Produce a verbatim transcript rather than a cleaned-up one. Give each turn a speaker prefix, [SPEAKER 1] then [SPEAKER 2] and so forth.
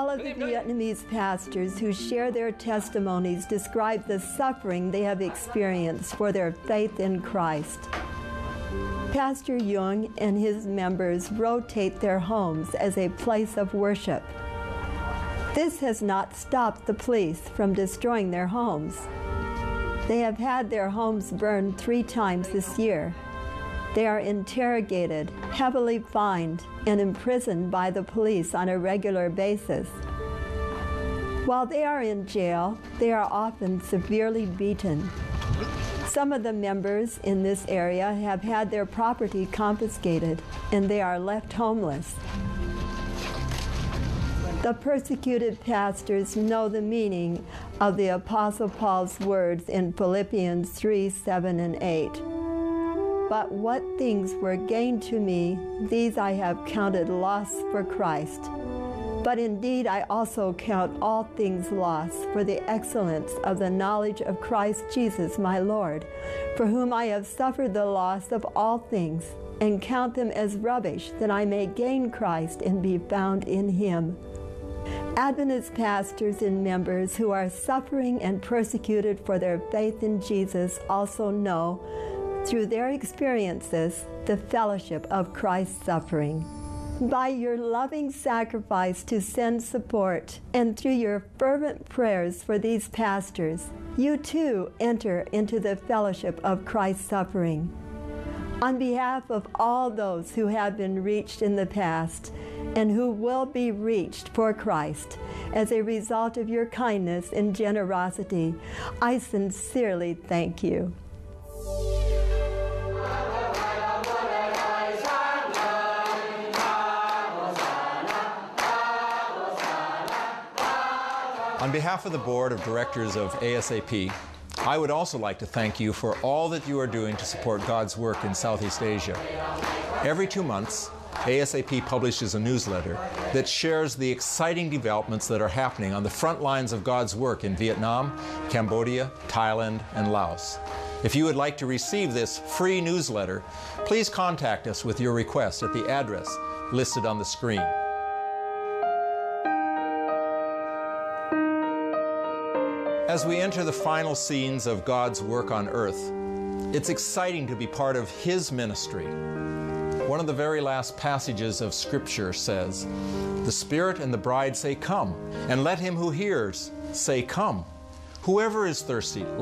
[SPEAKER 1] All of the Vietnamese pastors who share their testimonies describe the suffering they have experienced for their faith in Christ. Pastor Jung and his members rotate their homes as a place of worship. This has not stopped the police from destroying their homes. They have had their homes burned three times this year. They are interrogated, heavily fined, and imprisoned by the police on a regular basis. While they are in jail, they are often severely beaten. Some of the members in this area have had their property confiscated, and they are left homeless. The persecuted pastors know the meaning of the Apostle Paul's words in Philippians three, seven, and eight. But what things were gained to me, these I have counted loss for Christ. But indeed I also count all things loss for the excellence of the knowledge of Christ Jesus my Lord, for whom I have suffered the loss of all things, and count them as rubbish, that I may gain Christ and be found in him. Adventist pastors and members who are suffering and persecuted for their faith in Jesus also know, through their experiences, the fellowship of Christ's suffering. By your loving sacrifice to send support and through your fervent prayers for these pastors, you too enter into the fellowship of Christ's suffering. On behalf of all those who have been reached in the past and who will be reached for Christ as a result of your kindness and generosity, I sincerely thank you.
[SPEAKER 2] On behalf of the Board of Directors of A S A P, I would also like to thank you for all that you are doing to support God's work in Southeast Asia. Every two months, A S A P publishes a newsletter that shares the exciting developments that are happening on the front lines of God's work in Vietnam, Cambodia, Thailand, and Laos. If you would like to receive this free newsletter, please contact us with your request at the address listed on the screen. As we enter the final scenes of God's work on earth, it's exciting to be part of His ministry. One of the very last passages of Scripture says, "The Spirit and the bride say, 'Come,' and let him who hears say, 'Come.' Whoever is thirsty,